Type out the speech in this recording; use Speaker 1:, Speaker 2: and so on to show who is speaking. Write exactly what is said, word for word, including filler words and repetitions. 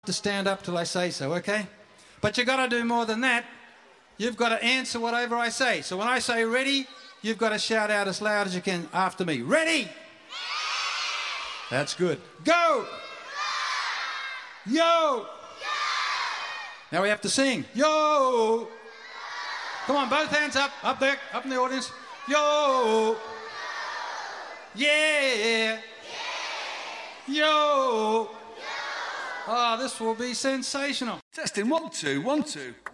Speaker 1: to stand up till I say so, okay? But you've got to do more than that. You've got to answer whatever I say. So when I say ready, you've got to shout out as loud as you can after me. Ready? That's good. Go! Yo! Yo! Now we have to sing. Yo! Come on, both hands up, up there, up in the audience. Yo! Yeah! Yo! Oh, this will be sensational.
Speaker 2: Testing, one, two, one, two.